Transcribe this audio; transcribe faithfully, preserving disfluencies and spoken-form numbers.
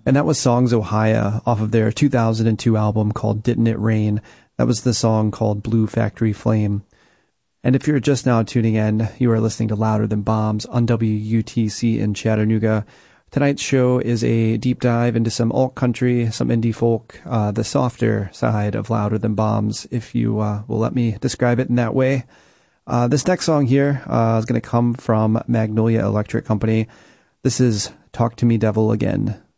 And that was Songs Ohia off of their two thousand two album called Didn't It Rain. That was the song called Blue Factory Flame. And if you're just now tuning in, you are listening to Louder Than Bombs on W U T C in Chattanooga. Tonight's show is a deep dive into some alt country, some indie folk, uh, the softer side of Louder Than Bombs, if you uh, will let me describe it in that way. Uh, this next song here uh, is going to come from Magnolia Electric Company. This is Talk to Me Devil Again.